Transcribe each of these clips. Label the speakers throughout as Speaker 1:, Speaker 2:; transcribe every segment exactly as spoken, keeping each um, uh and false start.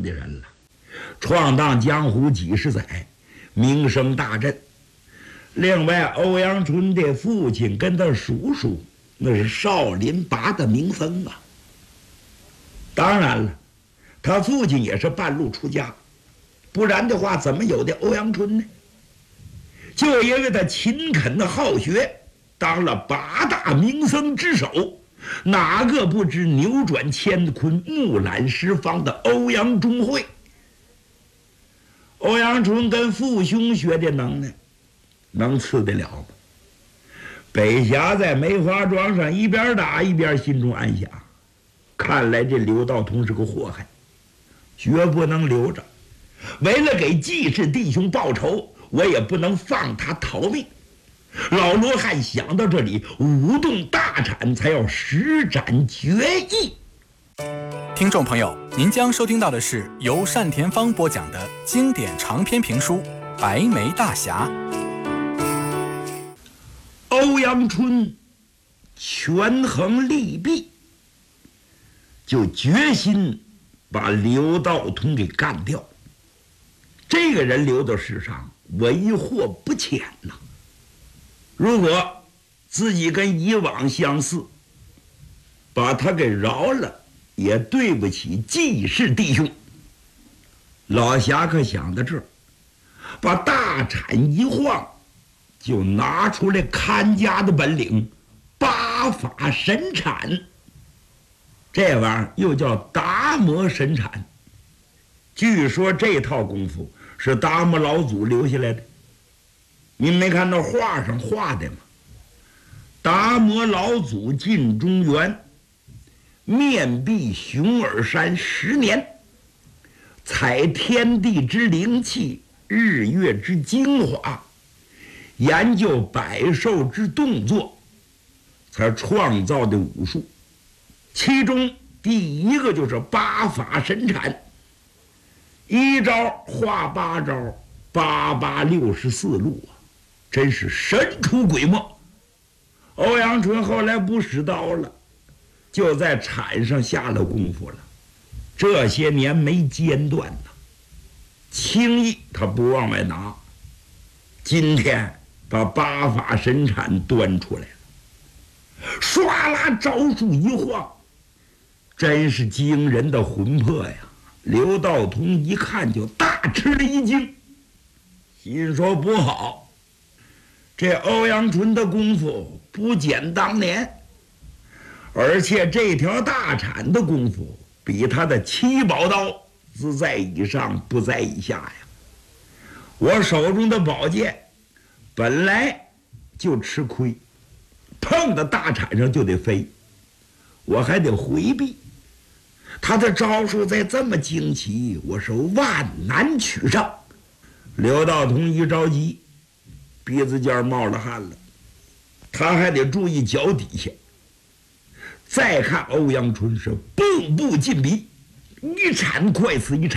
Speaker 1: 的人了，闯荡江湖几十载，名声大振。另外，欧阳春的父亲跟他叔叔那是少林拔的名僧啊。当然了，他父亲也是半路出家，不然的话怎么有的欧阳春呢？就因为他勤恳的好学，当了八大名僧之首，哪个不知扭转乾坤、木兰十方的欧阳中会？欧阳春跟父兄学的能耐，能次得了吗？北峡在梅花桩上一边打一边心中暗想，看来这刘道通是个祸害，绝不能留着。为了给季氏弟兄报仇，我也不能放他逃命。老罗汉想到这里，舞动大铲，才要施展绝艺。
Speaker 2: 听众朋友，您将收听到的是由单田芳播讲的经典长篇评书《白眉大侠》。
Speaker 1: 欧阳春权衡利弊，就决心把刘道通给干掉。这个人留到世上，为祸不浅呐。如果自己跟以往相似，把他给饶了，也对不起季氏弟兄。老侠客想到这儿，把大铲一晃，就拿出来看家的本领——八法神铲。这玩意儿又叫达摩神铲。据说这套功夫是达摩老祖留下来的。您没看到画上画的吗？达摩老祖进中原，面壁熊耳山十年，采天地之灵气，日月之精华，研究百兽之动作，才创造的武术。其中第一个就是八法神铲，一招画八招，八八六十四路啊，真是神出鬼没。欧阳春后来不使刀了，就在铲上下了功夫了，这些年没间断呐，轻易他不往外拿。今天把八法神铲端出来了，唰啦招数一晃，真是惊人的魂魄呀！刘道通一看就大吃了一惊，心说不好，这欧阳春的功夫不减当年，而且这条大铲的功夫比他的七宝刀只在以上不在以下呀。我手中的宝剑本来就吃亏，碰到大铲上就得飞，我还得回避。他的招数再这么惊奇，我是万难取上。刘道通一着急，鼻子尖冒了汗了，他还得注意脚底下。再看欧阳春是步步进逼，一铲快似一铲，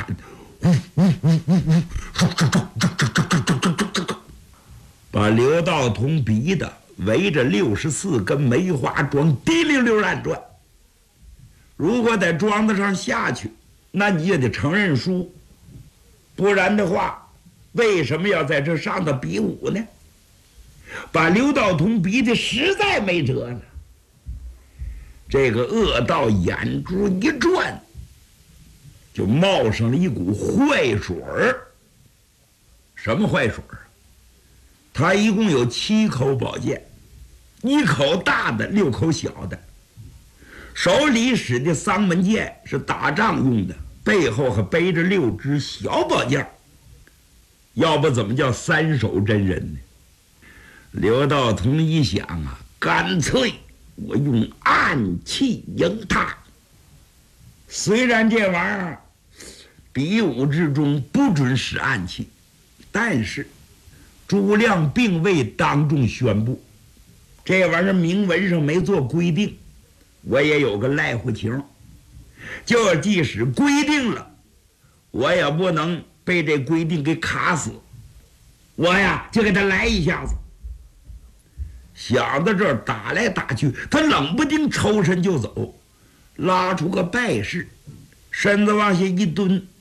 Speaker 1: 把刘道通逼得围着六十四根梅花桩滴溜溜乱转。如果在桩子上下去，那你也得承认输，不然的话，为什么要在这上头比武呢？把刘道通逼得实在没辙了。这个恶道眼珠一转，就冒上了一股坏水儿。什么坏水儿？他一共有七口宝剑，一口大的，六口小的。手里使的丧门剑是打仗用的，背后还背着六支小宝剑，要不怎么叫三手真人呢？刘道通一想啊，干脆我用暗器迎他。虽然这玩意儿比武之中不准使暗器，但是诸葛亮并未当众宣布，这玩意儿明文上没做规定，我也有个赖乎情，就即使规定了，我也不能被这规定给卡死，我呀就给他来一下子。想到这儿，打来打去，他冷不丁抽身就走，拉出个败势，身子往下一蹲，